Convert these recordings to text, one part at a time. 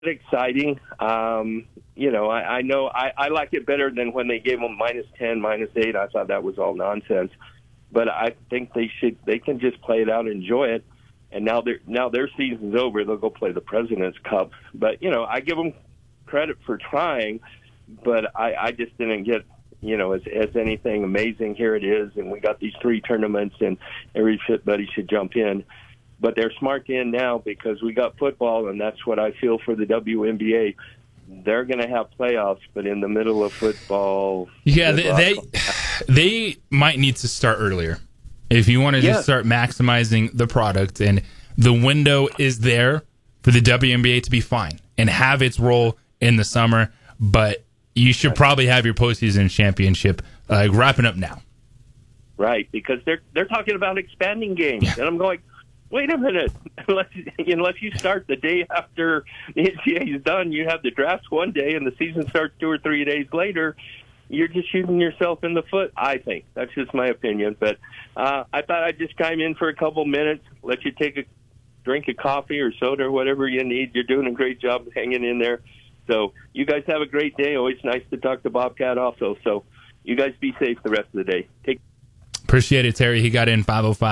exciting. I know I like it better than when they gave them -10, -8. I thought that was all nonsense. But I think they can just play it out and enjoy it. And now their season's over. They'll go play the President's Cup. But, I give them credit for trying, but I just didn't get, as anything amazing. Here it is, and we got these 3 tournaments, and everybody should jump in. But they're smart in now because we got football, and that's what I feel for the WNBA. They're going to have playoffs, but in the middle of football... Yeah, they might need to start earlier. If you want to just start maximizing the product, and the window is there for the WNBA to be fine and have its role in the summer, but you should probably have your postseason championship wrapping up now. Right, because they're talking about expanding games, and I'm going, wait a minute, unless you start the day after the NCAA is done, you have the drafts one day and the season starts 2 or 3 days later, you're just shooting yourself in the foot, I think. That's just my opinion. But I thought I'd just chime in for a couple minutes, let you take a drink of coffee or soda or whatever you need. You're doing a great job hanging in there. So you guys have a great day. Always nice to talk to Bobcat also. So you guys be safe the rest of the day. Appreciate it, Terry. He got in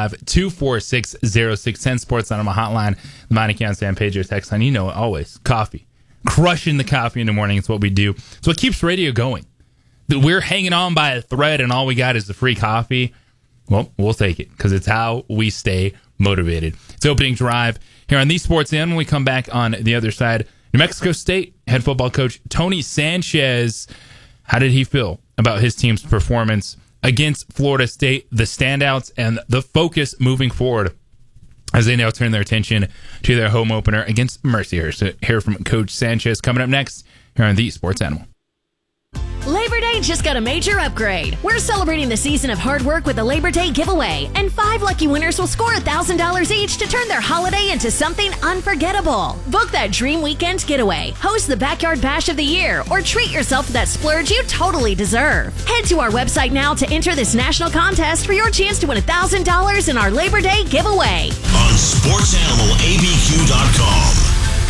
505-246-0610 Sports Animal Hotline. The Monica San Pedro text line. Always coffee. Crushing the coffee in the morning. It's what we do. It's what keeps radio going. We're hanging on by a thread and all we got is the free coffee. Well, we'll take it because it's how we stay motivated. It's opening drive here on the Sports Animal. When we come back on the other side, New Mexico State head football coach Tony Sanchez. How did he feel about his team's performance against Florida State, the standouts, and the focus moving forward as they now turn their attention to their home opener against Mercyhurst? Hear from Coach Sanchez coming up next here on the Sports Animal. Labor Day just got a major upgrade. We're celebrating the season of hard work with a Labor Day giveaway, and 5 lucky winners will score $1,000 each to turn their holiday into something unforgettable. Book that dream weekend getaway, host the Backyard Bash of the Year, or treat yourself to that splurge you totally deserve. Head to our website now to enter this national contest for your chance to win $1,000 in our Labor Day giveaway. On SportsAnimalABQ.com.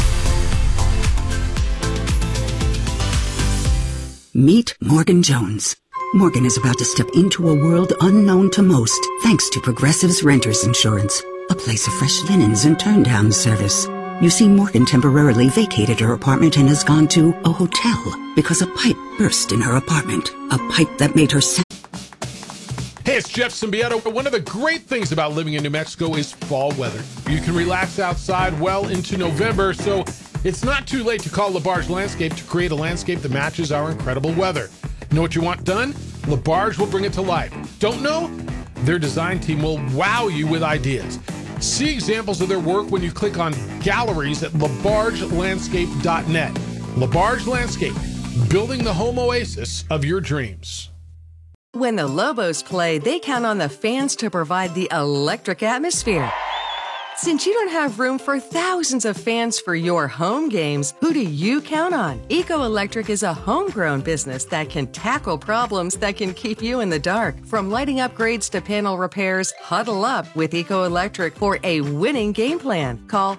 Meet Morgan Jones. Morgan is about to step into a world unknown to most, thanks to Progressive's Renters Insurance, a place of fresh linens and turn-down service. You see, Morgan temporarily vacated her apartment and has gone to a hotel because a pipe burst in her apartment. A pipe that made her... Hey, it's Jeff Symbieta. One of the great things about living in New Mexico is fall weather. You can relax outside well into November, so it's not too late to call LaBarge Landscape to create a landscape that matches our incredible weather. Know what you want done? LaBarge will bring it to life. Don't know? Their design team will wow you with ideas. See examples of their work when you click on galleries at labargelandscape.net. LaBarge Landscape, building the home oasis of your dreams. When the Lobos play, they count on the fans to provide the electric atmosphere. Since you don't have room for thousands of fans for your home games, who do you count on? Eco Electric is a homegrown business that can tackle problems that can keep you in the dark. From lighting upgrades to panel repairs, huddle up with Eco Electric for a winning game plan. Call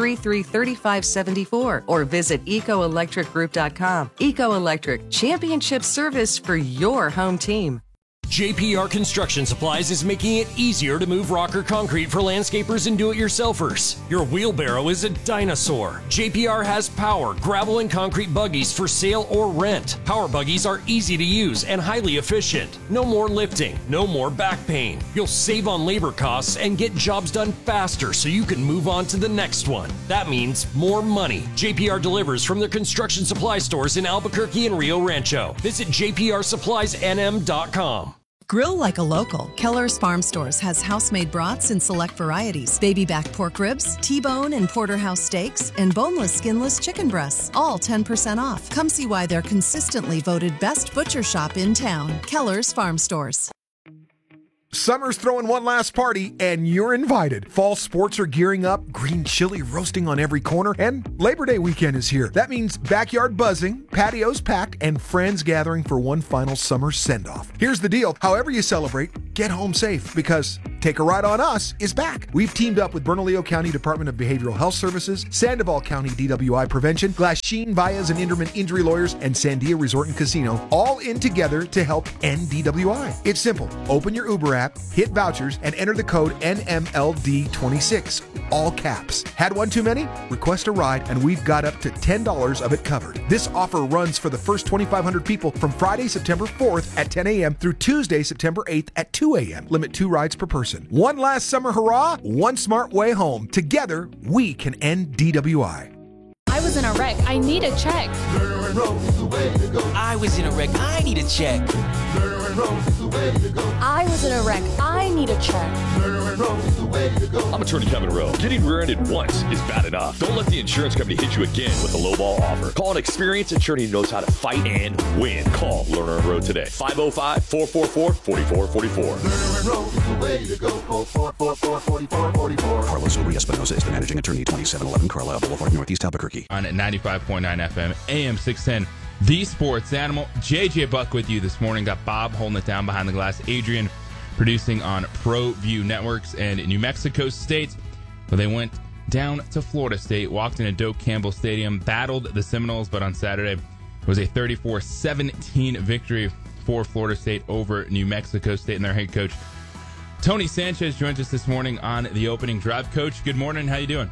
433-3574 or visit ecoelectricgroup.com. Eco Electric, championship service for your home team. JPR Construction Supplies is making it easier to move rock or concrete for landscapers and do-it-yourselfers. Your wheelbarrow is a dinosaur. JPR has power, gravel, and concrete buggies for sale or rent. Power buggies are easy to use and highly efficient. No more lifting, no more back pain. You'll save on labor costs and get jobs done faster so you can move on to the next one. That means more money. JPR delivers from their construction supply stores in Albuquerque and Rio Rancho. Visit jprsuppliesnm.com. Grill like a local. Keller's Farm Stores has house-made brats in select varieties, baby back pork ribs, T-bone and porterhouse steaks, and boneless, skinless chicken breasts, all 10% off. Come see why they're consistently voted best butcher shop in town. Keller's Farm Stores. Summer's throwing one last party, and you're invited. Fall sports are gearing up, green chili roasting on every corner, and Labor Day weekend is here. That means backyard buzzing, patios packed, and friends gathering for one final summer send-off. Here's the deal. However you celebrate, get home safe, because Take a Ride on Us is back. We've teamed up with Bernalillo County Department of Behavioral Health Services, Sandoval County DWI Prevention, Glasheen, Baez and Inderman Injury Lawyers, and Sandia Resort and Casino, all in together to help end DWI. It's simple. Open your Uber app, hit vouchers, and enter the code NMLD26. All caps. Had one too many? Request a ride, and we've got up to $10 of it covered. This offer runs for the first 2,500 people from Friday, September 4th at 10 a.m. through Tuesday, September 8th at 2 a.m. Limit 2 rides per person. One last summer hurrah, one smart way home. Together, we can end DWI. I was in a wreck. I need a check. I was in a wreck. I need a check. I was in a wreck. I need a check. I'm attorney Kevin Rowe. Getting rear-ended once is bad enough. Don't let the insurance company hit you again with a lowball offer. Call an experienced attorney who knows how to fight and win. Call Lerner and Rowe today. 505-444-4444. Carlos Uri Espinosa is the managing attorney, 2711 Carlisle Boulevard, Northeast Albuquerque. On 95.9 FM, AM 610, The Sports Animal. JJ Buck with you this morning. Got Bob holding it down behind the glass. Adrian producing on ProView Networks. And New Mexico State, well, they went down to Florida State, walked into Doak Campbell Stadium, battled the Seminoles, but on Saturday it was a 34-17 victory for Florida State over New Mexico State and their head coach. Tony Sanchez joins us this morning on the opening drive. Coach, good morning. How you doing?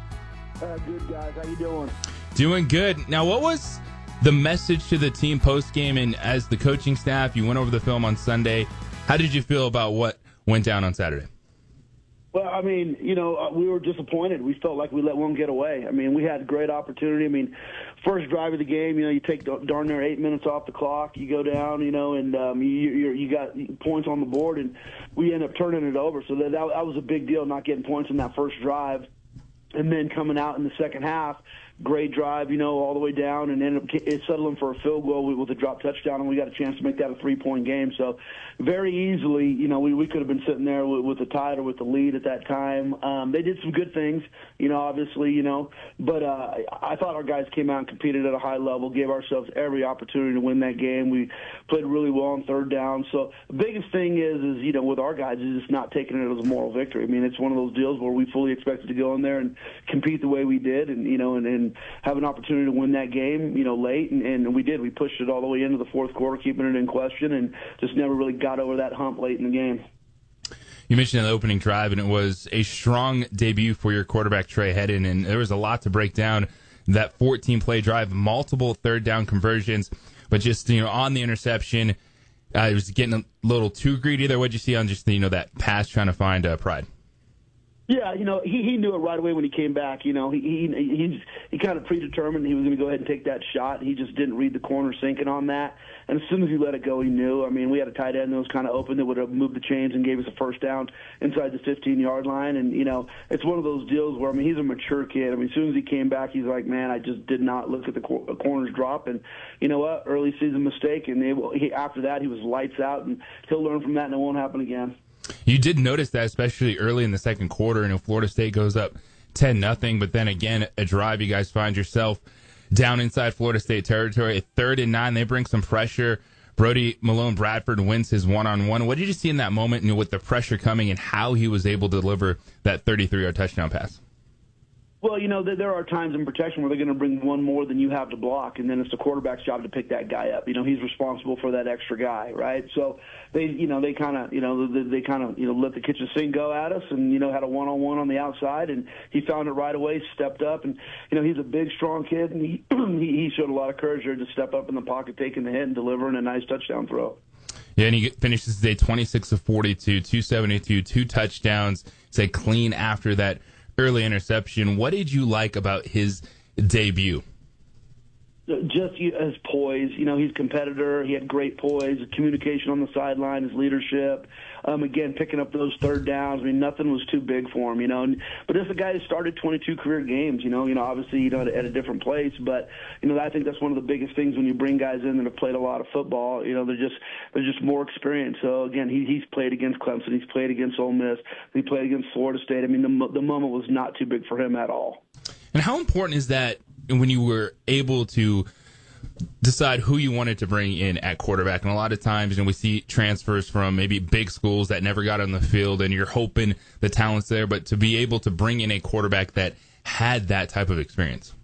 Good, guys. How you doing? Doing good. Now, what was the message to the team post-game, and as the coaching staff, you went over the film on Sunday. How did you feel about what went down on Saturday? Well, I mean, we were disappointed. We felt like we let one get away. I mean, we had great opportunity. I mean, first drive of the game, you take darn near 8 minutes off the clock. You go down, and you got points on the board, and we end up turning it over. So that was a big deal, not getting points in that first drive. And then coming out in the second half, great drive, all the way down, and ended up settling for a field goal with a drop touchdown, and we got a chance to make that a 3-point game. So very easily, we could have been sitting there with the tie or with the lead at that time. They did some good things, obviously, but I thought our guys came out and competed at a high level, gave ourselves every opportunity to win that game. We played really well on third down. So the biggest thing is with our guys is just not taking it as a moral victory. I mean, it's one of those deals where we fully expected to go in there and compete the way we did, and and have an opportunity to win that game, late, and we did. We pushed it all the way into the fourth quarter, keeping it in question, and just never really got over that hump late in the game. You mentioned the opening drive, and it was a strong debut for your quarterback, Trey Hedden, and there was a lot to break down. That 14-play drive, multiple third-down conversions, but just, on the interception, it was getting a little too greedy there. What did you see on just, that pass trying to find Pride? Yeah, he knew it right away when he came back. He kind of predetermined he was going to go ahead and take that shot. He just didn't read the corner sinking on that. And as soon as he let it go, he knew. I mean, we had a tight end that was kind of open that would have moved the chains and gave us a first down inside the 15-yard line. And, it's one of those deals where, he's a mature kid. As soon as he came back, he's like, man, I just did not look at the corners drop. And you know what? Early season mistake. And after that, he was lights out. And he'll learn from that, and it won't happen again. You did notice that, especially early in the second quarter, Florida State goes up 10-0, but then again, a drive, you guys find yourself down inside Florida State territory. At 3rd and 9, they bring some pressure. Brody Malone Bradford wins his one-on-one. What did you see in that moment, with the pressure coming and how he was able to deliver that 33-yard touchdown pass? Well, there are times in protection where they're going to bring one more than you have to block, and then it's the quarterback's job to pick that guy up. He's responsible for that extra guy, right? So they kind of let the kitchen sink go at us, and had a one-on-one on the outside, and he found it right away, stepped up, and he's a big, strong kid, and he showed a lot of courage there to step up in the pocket, taking the hit, and delivering a nice touchdown throw. Yeah, and he finishes the day 26 of 42, 272, 2 touchdowns. Say clean after that early interception. What did you like about his debut? Just his poise. He's a competitor. He had great poise, communication on the sideline, his leadership. Again, picking up those third downs. Nothing was too big for him, But this is a guy who started 22 career games, obviously, at a different place. But, I think that's one of the biggest things when you bring guys in that have played a lot of football. They're just more experienced. So, again, he's played against Clemson. He's played against Ole Miss. He played against Florida State. The moment was not too big for him at all. And how important is that when you were able to decide who you wanted to bring in at quarterback. And a lot of times, we see transfers from maybe big schools that never got on the field, and you're hoping the talent's there, but to be able to bring in a quarterback that had that type of experience.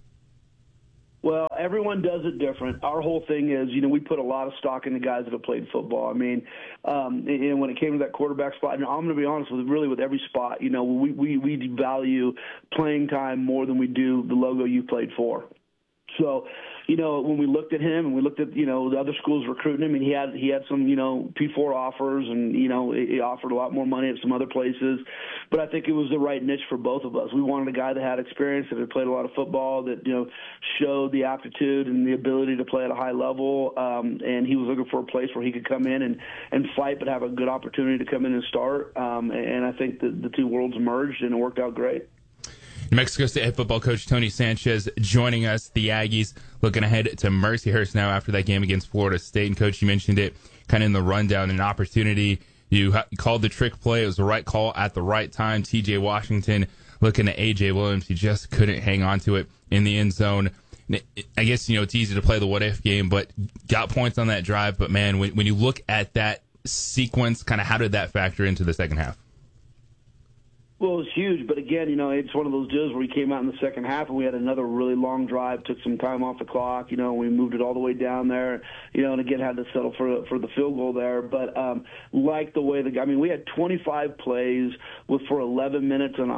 Well, everyone does it different. Our whole thing is, we put a lot of stock in the guys that have played football. I mean, and when it came to that quarterback spot, and I'm going to be honest with every spot, we value playing time more than we do the logo you played for. So, when we looked at him and we looked at, the other schools recruiting him, and he had some, P4 offers, and, he offered a lot more money at some other places. But I think it was the right niche for both of us. We wanted a guy that had experience, that had played a lot of football, that, showed the aptitude and the ability to play at a high level. And he was looking for a place where he could come in and fight, but have a good opportunity to come in and start. And I think the two worlds merged, and it worked out great. New Mexico State head football coach Tony Sanchez joining us. The Aggies looking ahead to Mercyhurst now after that game against Florida State. And, Coach, you mentioned it kind of in the rundown, an opportunity. You called the trick play. It was the right call at the right time. T.J. Washington looking at A.J. Williams. He just couldn't hang on to it in the end zone. I guess, it's easy to play the what-if game, but got points on that drive. But, man, when you look at that sequence, kind of how did that factor into the second half? Well, it was huge, but again, it's one of those deals where he came out in the second half and we had another really long drive, took some time off the clock, we moved it all the way down there, and again had to settle for the field goal there. But like the way we had 25 plays for 11 minutes and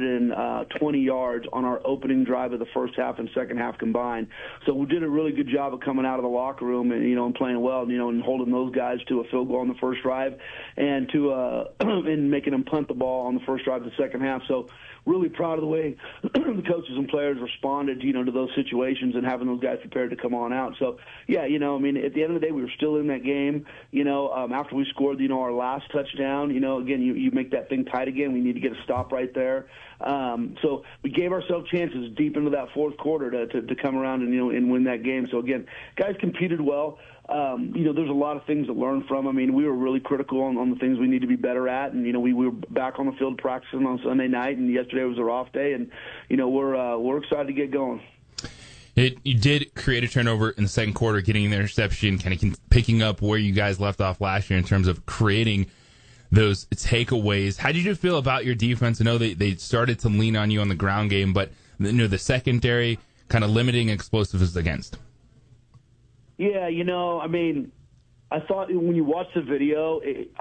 120 yards on our opening drive of the first half and second half combined. So we did a really good job of coming out of the locker room and and playing well, and holding those guys to a field goal on the first drive and to and making them punt the ball on the first drive of the second half. So really proud of the way the coaches and players responded, to those situations and having those guys prepared to come on out. So, yeah, at the end of the day, we were still in that game. After we scored, our last touchdown, again, you make that thing tight again. We need to get a stop right there. So we gave ourselves chances deep into that fourth quarter to come around and win that game. So, again, guys competed well. There's a lot of things to learn from. We were really critical on the things we need to be better at, and we were back on the field practicing on Sunday night, and yesterday was our off day, and we're excited to get going. You did create a turnover in the second quarter, getting an interception, kind of picking up where you guys left off last year in terms of creating those takeaways. How did you feel about your defense? I know they started to lean on you on the ground game, but the secondary kind of limiting explosives against. Yeah, I thought when you watch the video,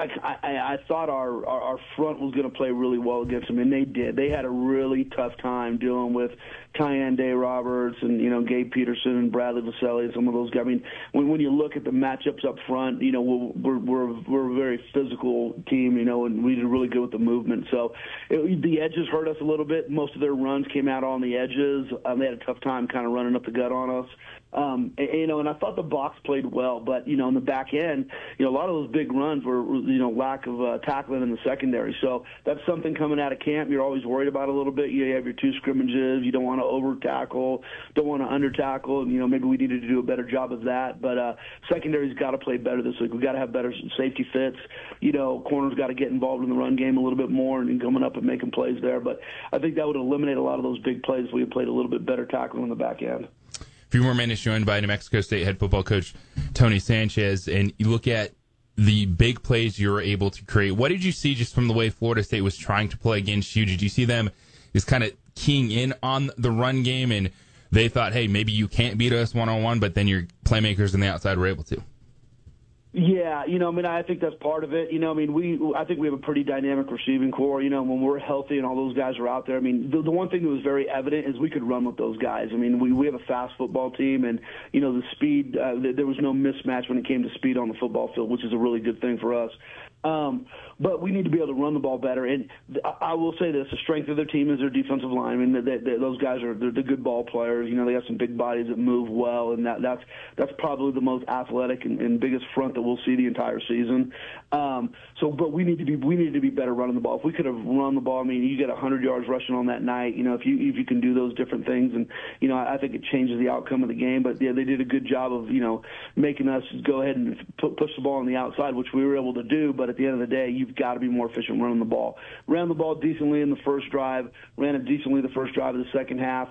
I thought our front was going to play really well against them, and they did. They had a really tough time dealing with Tyann Day Roberts and Gabe Peterson and Bradley Vaselli and some of those guys. When you look at the matchups up front, we're a very physical team, and we did really good with the movement. So the edges hurt us a little bit. Most of their runs came out on the edges. They had a tough time kind of running up the gut on us. And I thought the box played well, but in the back end, a lot of those big runs were lack of tackling in the secondary. So that's something coming out of camp you're always worried about a little bit. You have your two scrimmages. You don't want to over tackle, don't want to under tackle. Maybe we needed to do a better job of that. But secondary's got to play better this week. We've got to have better safety fits. Corners got to get involved in the run game a little bit more and coming up and making plays there. But I think that would eliminate a lot of those big plays if we had played a little bit better tackling on the back end. A few more minutes joined by New Mexico State head football coach Tony Sanchez, and you look at the big plays you were able to create. What did you see just from the way Florida State was trying to play against you? Did you see them just kind of keying in on the run game, and they thought, hey, maybe you can't beat us one-on-one, but then your playmakers on the outside were able to? Yeah, I think that's part of it. I think we have a pretty dynamic receiving core. When we're healthy and all those guys are out there. The one thing that was very evident is we could run with those guys. We have a fast football team, and the speed. There was no mismatch when it came to speed on the football field, which is a really good thing for us. But we need to be able to run the ball better. And I will say this: the strength of their team is their defensive line. Those guys they're good ball players. They got some big bodies that move well, and that's probably the most athletic and biggest front that we'll see the entire season. But we needed to be better running the ball. If we could have run the ball, you get 100 yards rushing on that night. If you can do those different things, and I think it changes the outcome of the game. But yeah, they did a good job of making us go ahead and push the ball on the outside, which we were able to do. But at the end of the day, you've got to be more efficient running the ball. Ran the ball decently in the first drive, ran it decently the first drive of the second half.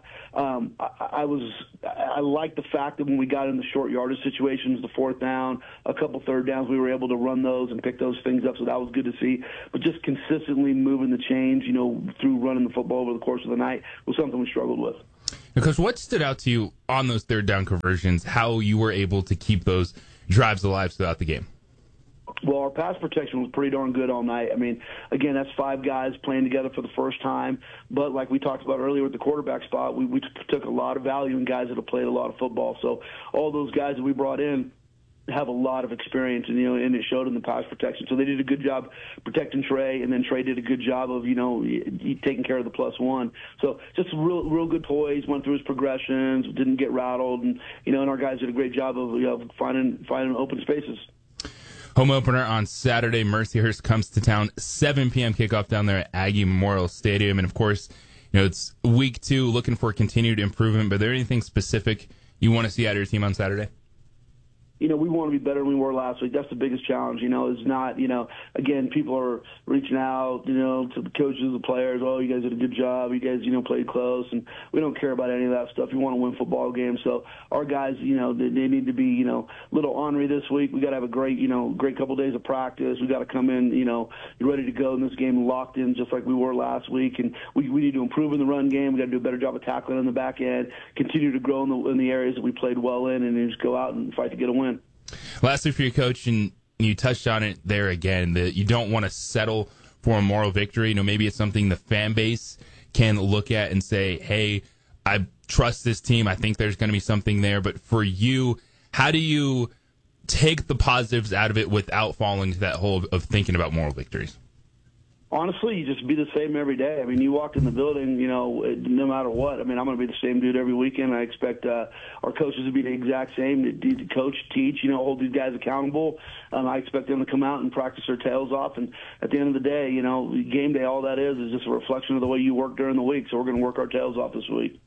I like the fact that when we got in the short yardage situations, the fourth down, a couple third downs, we were able to run those and pick those things up, so that was good to see. But just consistently moving the chains, through running the football over the course of the night was something we struggled with. Because what stood out to you on those third down conversions, how you were able to keep those drives alive throughout the game? Well, our pass protection was pretty darn good all night. I mean, again, that's 5 guys playing together for the first time. But like we talked about earlier with the quarterback spot, we took a lot of value in guys that have played a lot of football. So all those guys that we brought in have a lot of experience, and it showed in the pass protection. So they did a good job protecting Trey, and then Trey did a good job of, taking care of the +1. So just real good poise, went through his progressions, didn't get rattled, and our guys did a great job of finding open spaces. Home opener on Saturday. Mercyhurst comes to town. 7 p.m. kickoff down there at Aggie Memorial Stadium. And, of course, it's week 2, looking for continued improvement. But is there anything specific you want to see out of your team on Saturday? We want to be better than we were last week. That's the biggest challenge. Is not, again, people are reaching out, to the coaches, the players. Oh, you guys did a good job. You guys, played close. And we don't care about any of that stuff. We want to win football games. So our guys, they need to be, a little ornery this week. We got to have a great couple days of practice. We got to come in, ready to go in this game, locked in just like we were last week. And we need to improve in the run game. We got to do a better job of tackling in the back end, continue to grow in the areas that we played well in, and just go out and fight to get a win. Lastly, for your coach, and you touched on it there again, that you don't want to settle for a moral victory. Maybe it's something the fan base can look at and say, hey, I trust this team. I think there's going to be something there. But for you, how do you take the positives out of it without falling to that hole of thinking about moral victories? Honestly, you just be the same every day. I mean, you walked in the building, no matter what. I mean, I'm going to be the same dude every weekend. I expect our coaches to be the exact same, to coach, teach, hold these guys accountable. I expect them to come out and practice their tails off. And at the end of the day, game day, all that is just a reflection of the way you work during the week. So we're going to work our tails off this week.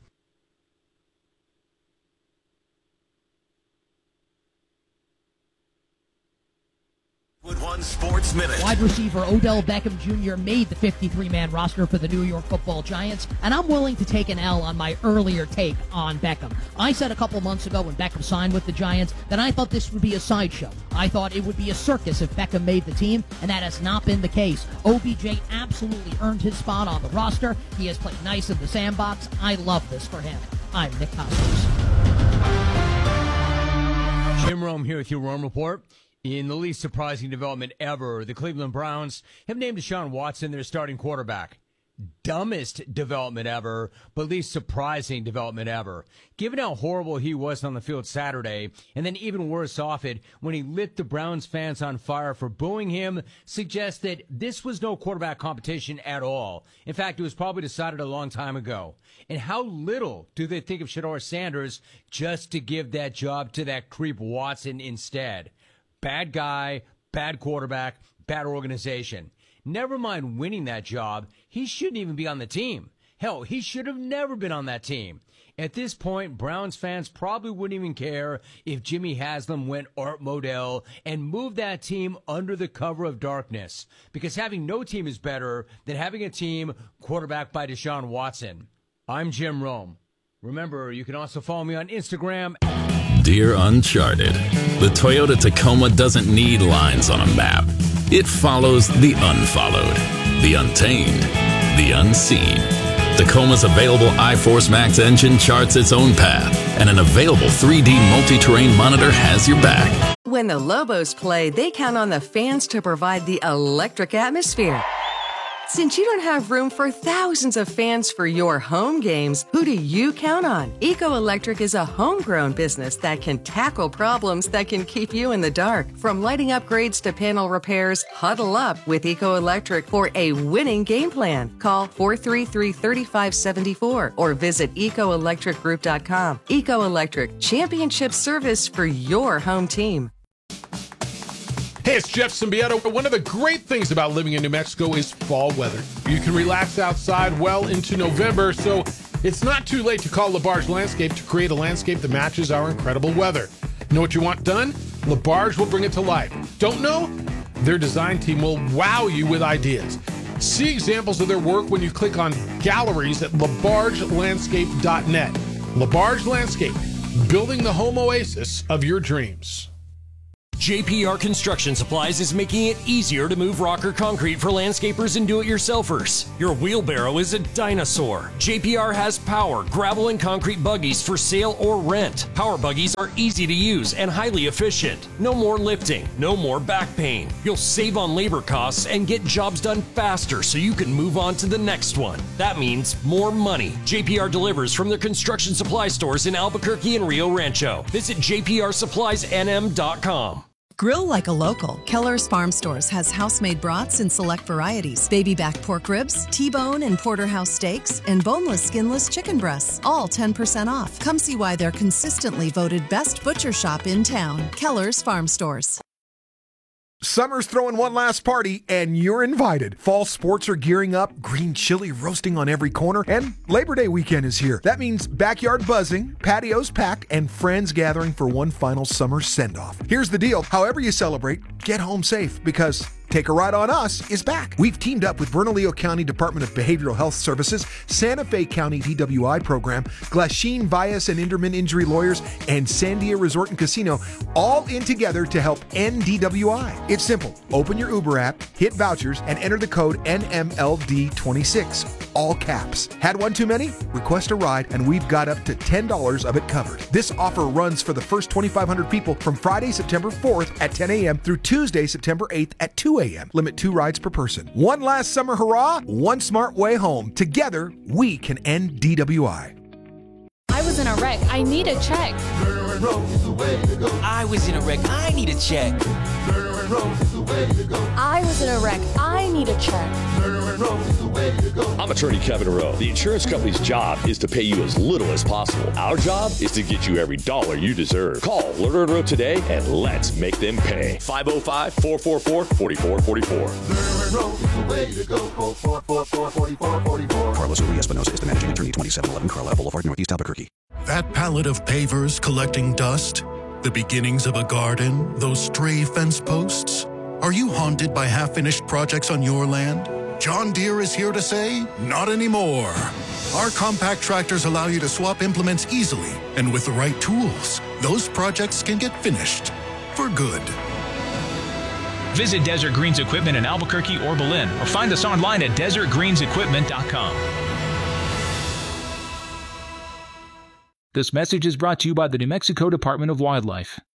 One Sports Minute. Wide receiver Odell Beckham Jr. made the 53-man roster for the New York Football Giants, and I'm willing to take an L on my earlier take on Beckham. I said a couple months ago when Beckham signed with the Giants that I thought this would be a sideshow. I thought it would be a circus if Beckham made the team, and that has not been the case. OBJ absolutely earned his spot on the roster. He has played nice in the sandbox. I love this for him. I'm Nick Costos. Jim Rome here with your Rome Report. In the least surprising development ever, the Cleveland Browns have named Deshaun Watson their starting quarterback. Dumbest development ever, but least surprising development ever. Given how horrible he was on the field Saturday, and then even worse off it when he lit the Browns fans on fire for booing him, suggests that this was no quarterback competition at all. In fact, it was probably decided a long time ago. And how little do they think of Shedeur Sanders just to give that job to that creep Watson instead? Bad guy, bad quarterback, bad organization. Never mind winning that job, he shouldn't even be on the team. Hell, he should have never been on that team. At this point, Browns fans probably wouldn't even care if Jimmy Haslam went Art Modell and moved that team under the cover of darkness. Because having no team is better than having a team quarterbacked by Deshaun Watson. I'm Jim Rome. Remember, you can also follow me on Instagram. Dear Uncharted, the Toyota Tacoma doesn't need lines on a map. It follows the unfollowed, the untamed, the unseen. Tacoma's available iForce Max engine charts its own path, and an available 3D multi-terrain monitor has your back. When the Lobos play, they count on the fans to provide the electric atmosphere. Since you don't have room for thousands of fans for your home games, who do you count on? Eco Electric is a homegrown business that can tackle problems that can keep you in the dark. From lighting upgrades to panel repairs, huddle up with Eco Electric for a winning game plan. Call 433-3574 or visit ecoelectricgroup.com. Eco Electric, championship service for your home team. Hey, it's Jeff Symbieta. One of the great things about living in New Mexico is fall weather. You can relax outside well into November, so it's not too late to call LaBarge Landscape to create a landscape that matches our incredible weather. Know what you want done? LaBarge will bring it to life. Don't know? Their design team will wow you with ideas. See examples of their work when you click on galleries at labargelandscape.net. Labarge Landscape, building the home oasis of your dreams. JPR Construction Supplies is making it easier to move rock or concrete for landscapers and do-it-yourselfers. Your wheelbarrow is a dinosaur. JPR has power, gravel, and concrete buggies for sale or rent. Power buggies are easy to use and highly efficient. No more lifting, no more back pain. You'll save on labor costs and get jobs done faster so you can move on to the next one. That means more money. JPR delivers from their construction supply stores in Albuquerque and Rio Rancho. Visit jprsuppliesnm.com. Grill like a local. Keller's Farm Stores has house-made brats in select varieties, baby back pork ribs, T-bone and porterhouse steaks, and boneless, skinless chicken breasts, all 10% off. Come see why they're consistently voted best butcher shop in town. Keller's Farm Stores. Summer's throwing one last party, and you're invited. Fall sports are gearing up, green chili roasting on every corner, and Labor Day weekend is here. That means backyard buzzing, patios packed, and friends gathering for one final summer send-off. Here's the deal. However you celebrate, get home safe, because Take a Ride on Us is back. We've teamed up with Bernalillo County Department of Behavioral Health Services, Santa Fe County DWI program, Glasheen Bias and Inderman Injury Lawyers, and Sandia Resort and Casino, all in together to help end DWI. It's simple. Open your Uber app, hit vouchers, and enter the code NMLD26. All caps. Had one too many? Request a ride, and we've got up to $10 of it covered. This offer runs for the first 2,500 people from Friday, September 4th at 10 a.m. through Tuesday, September 8th at 2 a.m. Limit 2 rides per person. One last summer hurrah, one smart way home. Together, we can end DWI. I was in a wreck. I need a check. I was in a wreck. I need a check. I was in a wreck. I need a check. I'm attorney Kevin Rowe. The insurance company's job is to pay you as little as possible. Our job is to get you every dollar you deserve. Call Lerner & Rowe today and let's make them pay. 505-444-4444. Carlos Uri-Espinosa is the managing attorney, 2711 Carlisle Boulevard, Northeast Albuquerque. That pallet of pavers collecting dust? The beginnings of a garden? Those stray fence posts? Are you haunted by half-finished projects on your land? John Deere is here to say, not anymore. Our compact tractors allow you to swap implements easily, and with the right tools, those projects can get finished for good. Visit Desert Greens Equipment in Albuquerque or Berlin, or find us online at desertgreensequipment.com. This message is brought to you by the New Mexico Department of Wildlife.